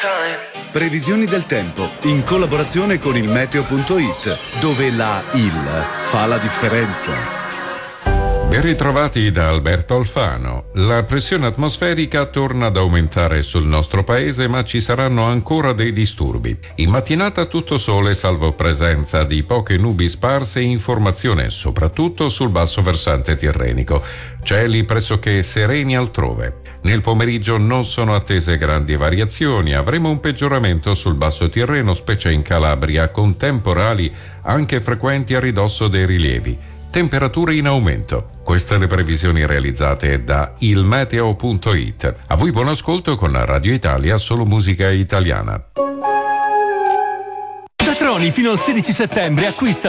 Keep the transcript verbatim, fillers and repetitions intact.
Previsioni del tempo in collaborazione con il meteo punto it, dove la il fa la differenza. Ben ritrovati da Alberto Alfano. La pressione atmosferica torna ad aumentare sul nostro paese, ma ci saranno ancora dei disturbi. In mattinata tutto sole, salvo presenza di poche nubi sparse e informazione soprattutto sul basso versante tirrenico. Cieli pressoché sereni altrove. Nel pomeriggio non sono attese grandi variazioni, avremo un peggioramento sul basso Tirreno, specie in Calabria, con temporali anche frequenti a ridosso dei rilievi. Temperature in aumento. Queste le previsioni realizzate da il meteo punto it. A voi buon ascolto con Radio Italia, solo musica italiana. Da Troni fino al sedici settembre acquista